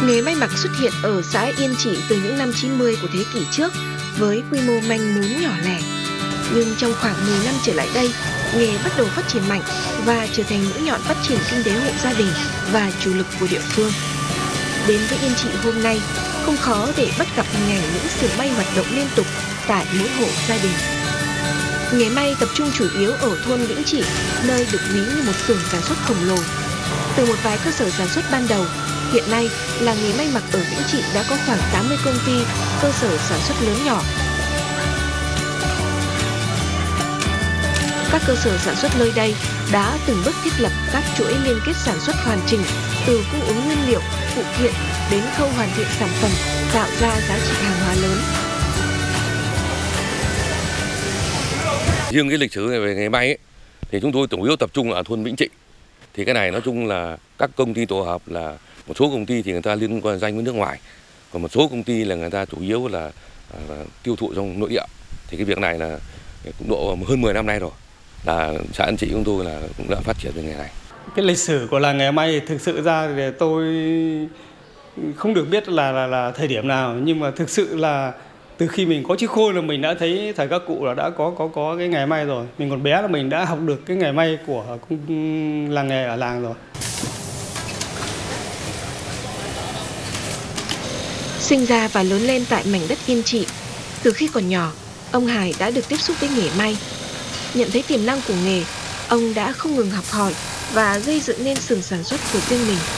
Nghề may mặc xuất hiện ở xã Yên Chỉ từ những năm 90 của thế kỷ trước với quy mô manh mún nhỏ lẻ. Nhưng trong khoảng 10 năm trở lại đây, nghề bắt đầu phát triển mạnh và trở thành mũi nhọn phát triển kinh tế hộ gia đình và chủ lực của địa phương. Đến với Yên Trị hôm nay, không khó để bắt gặp hình ảnh những xưởng may hoạt động liên tục tại mỗi hộ gia đình. Nghề may tập trung chủ yếu ở thôn Vĩnh Trị, nơi được ví như một xưởng sản xuất khổng lồ. Từ một vài cơ sở sản xuất ban đầu, hiện nay làng nghề may mặc ở Vĩnh Trị đã có khoảng 80 công ty, cơ sở sản xuất lớn nhỏ. Các cơ sở sản xuất nơi đây đã từng bước thiết lập các chuỗi liên kết sản xuất hoàn chỉnh, từ cung ứng nguyên liệu, phụ kiện đến khâu hoàn thiện sản phẩm, tạo ra giá trị hàng hóa lớn. Riêng cái lịch sử về nghề may ấy, thì chúng tôi chủ yếu tập trung ở thôn Vĩnh Trị. Thì cái này nói chung là các công ty tổ hợp, là một số công ty thì người ta liên quan danh với nước ngoài, còn một số công ty là người ta chủ yếu là tiêu thụ trong nội địa. Thì cái việc này là cũng độ hơn 10 năm nay rồi, là xã An Trị chúng tôi là cũng đã phát triển về nghề này. Cái lịch sử của làng nghề may thực sự ra thì tôi không được biết là thời điểm nào, nhưng mà thực sự là từ khi mình có chiếc khôn là mình đã thấy thầy các cụ là đã có cái nghề may rồi. Mình còn bé là mình đã học được cái nghề may của làng nghề ở làng rồi. Sinh ra và lớn lên tại mảnh đất Yên Trị, từ khi còn nhỏ, ông Hải đã được tiếp xúc với nghề may. Nhận thấy tiềm năng của nghề, ông đã không ngừng học hỏi và gây dựng nên xưởng sản xuất của riêng mình.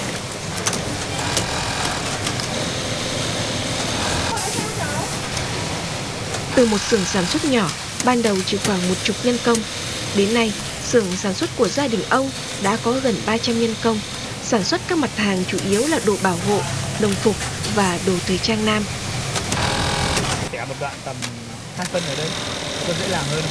Từ một xưởng sản xuất nhỏ, ban đầu chỉ khoảng 10 nhân công, đến nay, xưởng sản xuất của gia đình ông đã có gần 300 nhân công, sản xuất các mặt hàng chủ yếu là đồ bảo hộ, đồng phục và đồ thời trang nam. Kẻ một đoạn tầm 2 phân ở đây, rất dễ làm hơn.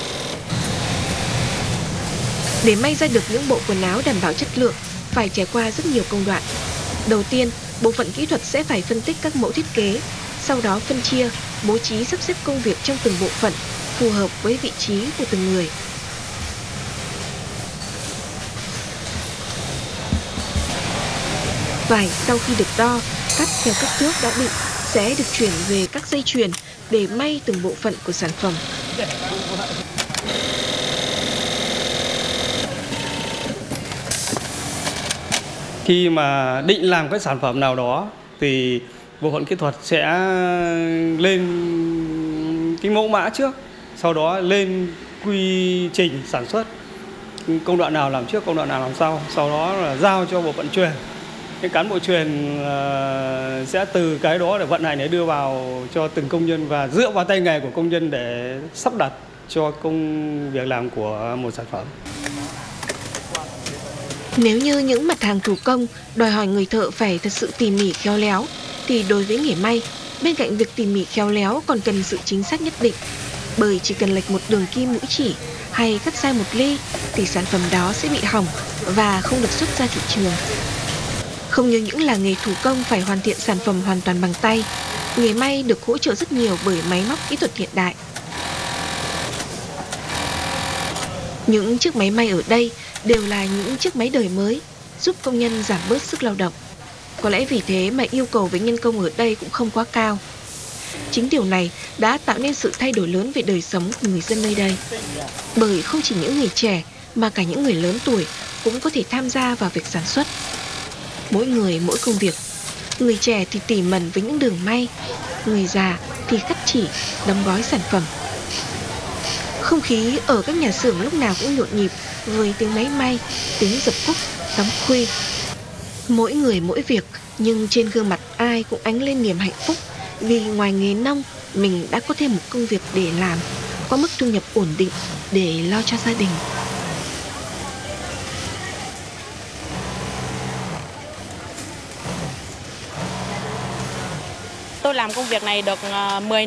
Để may ra được những bộ quần áo đảm bảo chất lượng, phải trải qua rất nhiều công đoạn. Đầu tiên, bộ phận kỹ thuật sẽ phải phân tích các mẫu thiết kế, sau đó phân chia, bố trí sắp xếp công việc trong từng bộ phận, phù hợp với vị trí của từng người. Vải sau khi được đo, cắt theo kích thước đã định sẽ được chuyển về các dây chuyền để may từng bộ phận của sản phẩm. Khi mà định làm cái sản phẩm nào đó thì bộ phận kỹ thuật sẽ lên cái mẫu mã trước, sau đó lên quy trình sản xuất, công đoạn nào làm trước, công đoạn nào làm sau đó là giao cho bộ phận truyền. Cái cán bộ truyền sẽ từ cái đó để vận hành để đưa vào cho từng công nhân và dựa vào tay nghề của công nhân để sắp đặt cho công việc làm của một sản phẩm. Nếu như những mặt hàng thủ công đòi hỏi người thợ phải thật sự tỉ mỉ khéo léo, thì đối với nghề may, bên cạnh việc tỉ mỉ khéo léo còn cần sự chính xác nhất định. Bởi chỉ cần lệch một đường kim mũi chỉ hay cắt sai một ly thì sản phẩm đó sẽ bị hỏng và không được xuất ra thị trường. Không như những làng nghề thủ công phải hoàn thiện sản phẩm hoàn toàn bằng tay, nghề may được hỗ trợ rất nhiều bởi máy móc kỹ thuật hiện đại. Những chiếc máy may ở đây đều là những chiếc máy đời mới, giúp công nhân giảm bớt sức lao động. Có lẽ vì thế mà yêu cầu với nhân công ở đây cũng không quá cao. Chính điều này đã tạo nên sự thay đổi lớn về đời sống của người dân nơi đây. Bởi không chỉ những người trẻ mà cả những người lớn tuổi cũng có thể tham gia vào việc sản xuất. Mỗi người mỗi công việc. Người trẻ thì tỉ mẩn với những đường may, người già thì cắt chỉ, đóng gói sản phẩm. Không khí ở các nhà xưởng lúc nào cũng nhộn nhịp với tiếng máy may, tiếng dập cúc, đóng khuy. Mỗi người mỗi việc, nhưng trên gương mặt ai cũng ánh lên niềm hạnh phúc vì ngoài nghề nông, mình đã có thêm một công việc để làm, có mức thu nhập ổn định để lo cho gia đình. Tôi làm công việc này được 10